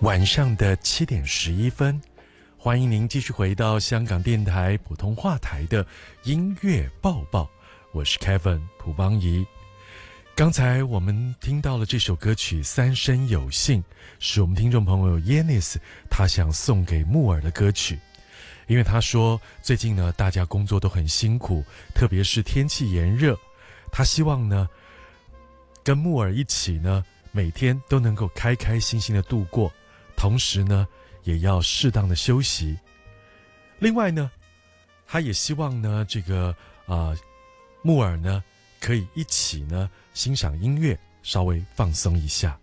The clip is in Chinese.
晚上的7:11，欢迎您继续回到香港电台普通话台的音乐报报，我是 Kevin 蒲邦仪。刚才我们听到了这首歌曲《三生有幸》，是我们听众朋友 Yanis 他想送给木耳的歌曲。因为他说最近呢大家工作都很辛苦，特别是天气炎热，他希望呢跟木耳一起呢每天都能够开开心心的度过，同时呢也要适当的休息。另外呢他也希望呢这个木耳呢可以一起呢欣赏音乐，稍微放松一下。